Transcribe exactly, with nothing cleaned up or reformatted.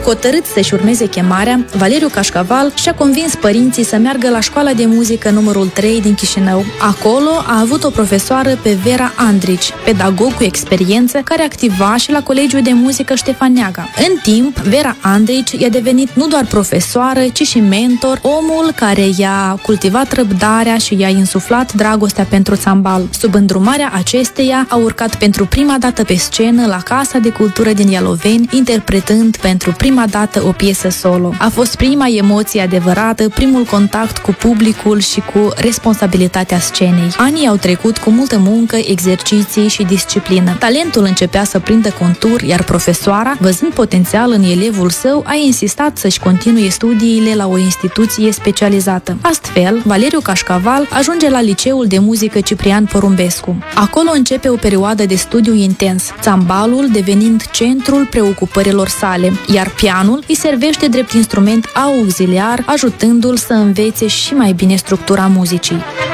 Hotărât să-și urmeze chemarea, Valeriu Cașcaval și-a convins părinții să meargă la școala de muzică numărul trei din Chișinău. Acolo a avut o profesoară pe Vera Andrici, pedagog cu experiență, care activa și la Colegiul de Muzică Ștefan Neaga. În timp, Vera Andrici i-a devenit nu doar profesoară, ci și mentor, omul care i-a cultivat răbdarea și i-a insuflat dragostea pentru țambal. Sub îndrumarea acesteia a urcat pentru prima dată pe scenă la Casa de Cultură din Ialoveni, interpretând pentru prima dată o piesă solo. A fost prima emoție adevărată, primul contact cu publicul și cu responsabilitatea scenei. Anii au trecut cu multă muncă, exerciții și disciplină. Talentul începea să prindă contur, iar profesoara, văzând potențial în elevul său, a insistat să-și continue studiile la o instituție specializată. Astfel, Valeriu Cașcaval ajunge la Liceul de Muzică Ciprian Porumbescu. Acolo începe o perioadă de studiu intens, țambalul devenind centrul preocupărilor sale, iar pianul îi servește drept instrument auxiliar, ajutându-l să învețe și mai bine structura muzicii.